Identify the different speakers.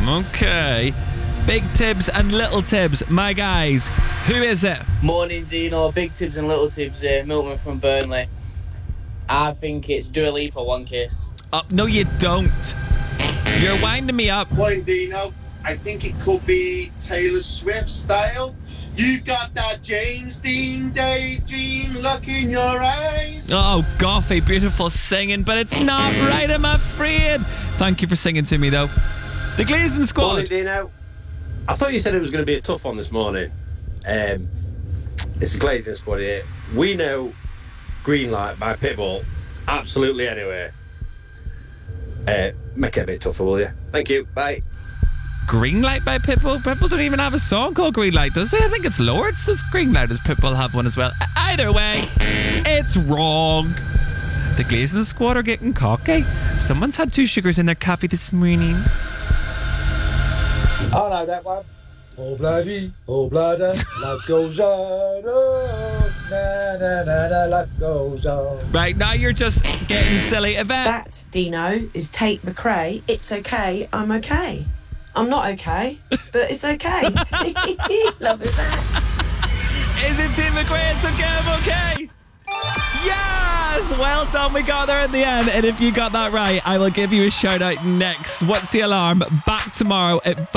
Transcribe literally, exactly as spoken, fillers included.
Speaker 1: Okay. Big Tibbs and Little Tibbs, my guys. Who is it?
Speaker 2: Morning, Dino. Big Tibbs and Little Tibbs here. Milton from Burnley. I think it's Dua Lipa, One Kiss.
Speaker 1: Oh, no, you don't. You're winding me up.
Speaker 3: Morning, Dino. I think it could be Taylor Swift style. You got that James Dean daydream look in your eyes.
Speaker 1: Oh, Goffy, beautiful singing, but it's not right, I'm afraid. Thank you for singing to me, though. The Glazing Squad.
Speaker 4: Morning, Dino. I thought you said it was going to be a tough one this morning. Um, it's the Glazing Squad here. We know Green Light by Pitbull absolutely anyway. Uh, make it a bit tougher, will you? Thank you. Bye.
Speaker 1: Green Light by Pitbull? Pitbull don't even have a song called Green Light, does he? I think it's Lords. Does Green Light? Does Pitbull have one as well? Either way, it's wrong. The Glazing Squad are getting cocky. Someone's had two sugars in their coffee this morning.
Speaker 5: I know that one. Oh bloody, oh bloody, life goes on, oh, na na na na, life goes on.
Speaker 1: Right, now you're just getting silly. Yvette.
Speaker 6: That, Dino, is Tate McRae. It's okay, I'm okay. I'm not okay, but it's okay. Love it that.
Speaker 1: Is it Tate McRae? It's okay, I'm okay. Yes! Well done, we got there in the end. And if you got that right, I will give you a shout out next. What's the alarm? Back tomorrow at